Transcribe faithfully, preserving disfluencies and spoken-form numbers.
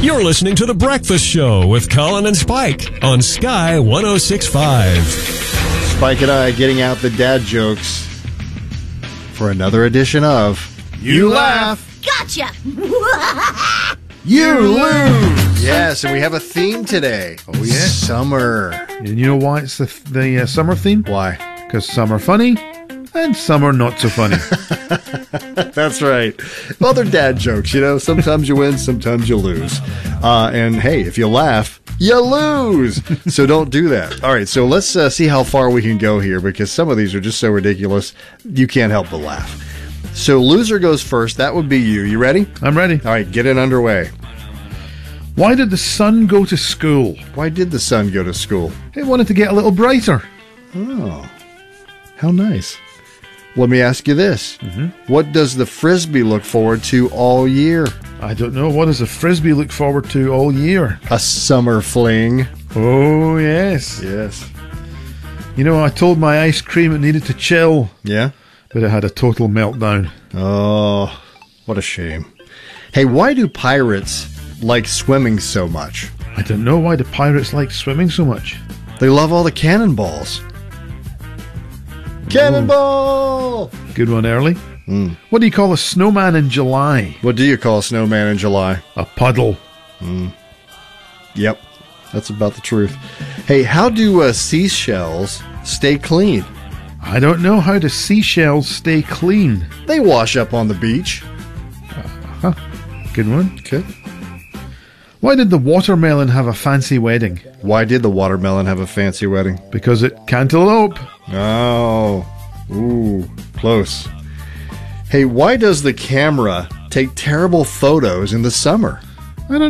You're listening to The Breakfast Show with Colin and Spike on Sky one oh six point five. Spike and I getting out the dad jokes for another edition of You Laugh. Gotcha! You lose! Yes, and we have a theme today. Oh, yeah. Summer. And you know why it's the, the uh, summer theme? Why? Because some are funny and some are not so funny. That's right. Well, they're dad jokes, you know. Sometimes you win, sometimes you lose. Uh, and hey, if you laugh, you lose. So don't do that. All right, so let's uh, see how far we can go here, because some of these are just so ridiculous, you can't help but laugh. So loser goes first. That would be you. You ready? I'm ready. All right, get it underway. Why did the sun go to school? Why did the sun go to school? It wanted to get a little brighter. Oh, how nice. Let me ask you this. Mm-hmm. What does the Frisbee look forward to all year? I don't know. What does a Frisbee look forward to all year? A summer fling. Oh, yes. Yes. You know, I told my ice cream it needed to chill, Yeah? but it had a total meltdown. Oh, what a shame. Hey, why do pirates like swimming so much? I don't know why the pirates like swimming so much. They love all the cannonballs. Cannonball! Good one, early. Mm. What do you call a snowman in July? What do you call a snowman in July? A puddle. Mm. Yep, that's about the truth. Hey, how do uh, seashells stay clean? I don't know. How do seashells stay clean? They wash up on the beach. Huh. Good one. Okay. Why did the watermelon have a fancy wedding? Why did the watermelon have a fancy wedding? Because it cantaloupe. Oh, ooh, close. Hey, why does the camera take terrible photos in the summer?